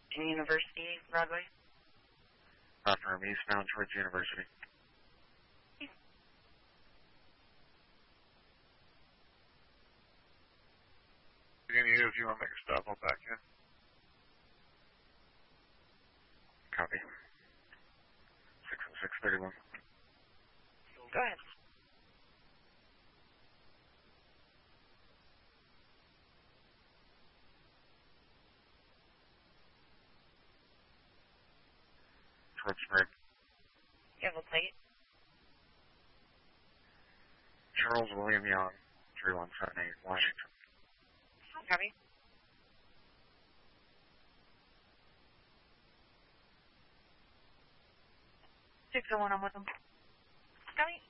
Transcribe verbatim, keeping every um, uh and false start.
University, Broadway. Uh, from eastbound towards University. Beginning you, if you want to make a stop, I'll back in. Copy. six and six thirty-one. Go ahead. Towards Spring. You have a plate? Charles William Young, three one seven eight, Washington. Copy. six oh one, I'm with them. Copy.